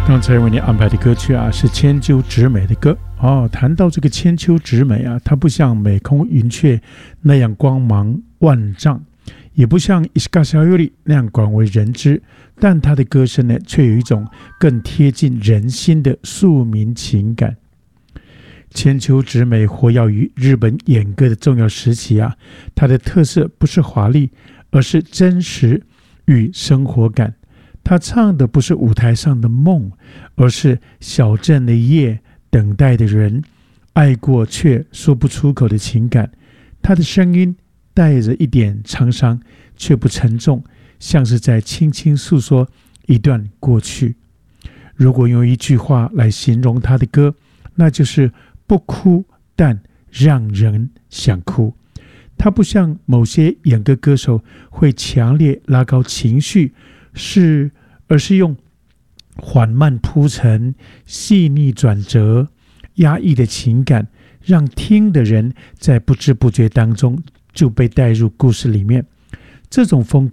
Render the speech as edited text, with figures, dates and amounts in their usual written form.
刚才为你安排的歌曲啊，是千秋直美的歌哦。谈到这个千秋直美啊，它不像美空云雀那样光芒万丈，也不像石川さゆり那样广为人知，但她的歌声呢，却有一种更贴近人心的庶民情感。千秋直美活跃于日本演歌的重要时期啊，它的特色不是华丽，而是真实与生活感。他唱的不是舞台上的梦，而是小镇的夜，等待的人，爱过却说不出口的情感。他的声音带着一点沧桑，却不沉重，像是在轻轻诉说一段过去。如果用一句话来形容他的歌，那就是不哭，但让人想哭。他不像某些演歌歌手会强烈拉高情绪，而是用缓慢铺陈、细腻转折、压抑的情感，让听的人在不知不觉当中就被带入故事里面。这种风格